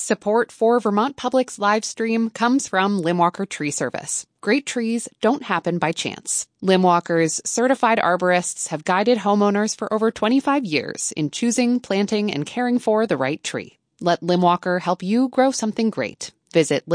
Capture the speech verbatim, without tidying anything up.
Support for Vermont Public's live stream comes from Limwalker Tree Service. Great trees don't happen by chance. Limwalker's certified arborists have guided homeowners for over twenty-five years in choosing, planting, and caring for the right tree. Let Limwalker help you grow something great. Visit